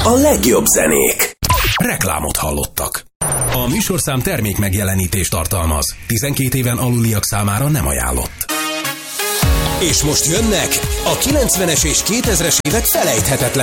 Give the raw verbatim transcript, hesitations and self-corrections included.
A legjobb zenék. Reklámot hallottak. A műsorszám termék megjelenítést tartalmaz. tizenkét éven aluliak számára nem ajánlott. És most jönnek a kilencvenes és kétezres évek felejthetetlen